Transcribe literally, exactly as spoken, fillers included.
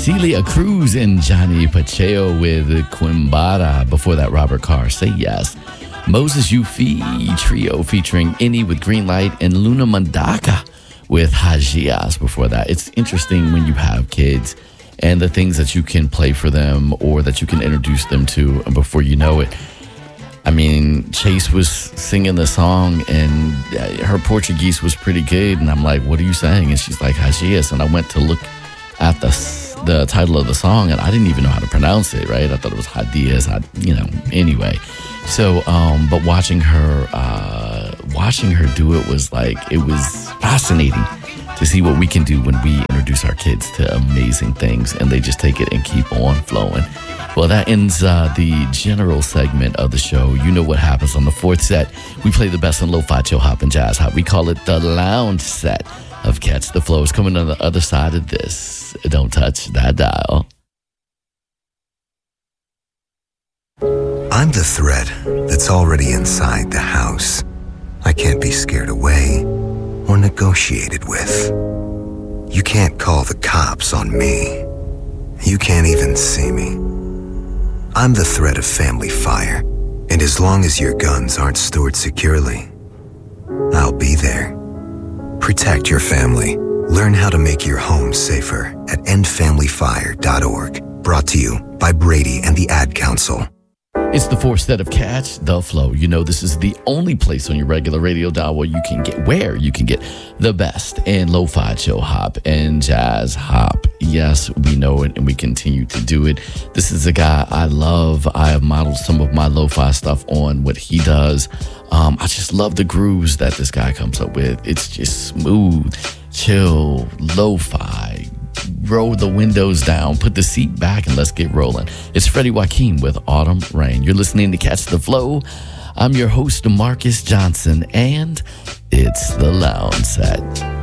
Celia Cruz and Johnny Pacheco with Quimbara. Before that, Robert Carr, Say Yes. Moses Yufi Trio featuring Inni with Green Light and Luna Mandaka with Hajias. Before that, it's interesting when you have kids and the things that you can play for them or that you can introduce them to, and before you know it, I mean, Chase was singing the song and her Portuguese was pretty good, and I'm like, what are you saying? And she's like, Hajias. And I went to look at the the title of the song, and I didn't even know how to pronounce it, right? I thought it was Hadias, you know, anyway. So, um, but watching her, uh, watching her do it was like, it was fascinating to see what we can do when we introduce our kids to amazing things, and they just take it and keep on flowing. Well, that ends uh, the general segment of the show. You know what happens on the fourth set. We play the best in lo-fi, chill hop, and jazz hop. We call it the lounge set of Catch the Flow. It's coming on the other side of this. Don't touch that dial. I'm the thread that's already inside the house. I can't be scared away or negotiated with. You can't call the cops on me. You can't even see me. I'm the threat of family fire, and as long as your guns aren't stored securely, I'll be there. Protect your family. Learn how to make your home safer at end family fire dot org. Brought to you by Brady and the Ad Council. It's the fourth set of Catch the Flow. You know, this is the only place on your regular radio dial where you can get where you can get the best in lo-fi, chill hop, and jazz hop. Yes, we know it, and we continue to do it. This is a guy I love. I have modeled some of my lo-fi stuff on what he does. Um, I just love the grooves that this guy comes up with. It's just smooth, chill, lo-fi. Roll the windows down, put the seat back, and let's get rolling. It's Freddie Joaquin with Autumn Rain. You're listening to Catch the Flow. I'm your host, Marcus Johnson, and it's the Lounge Set.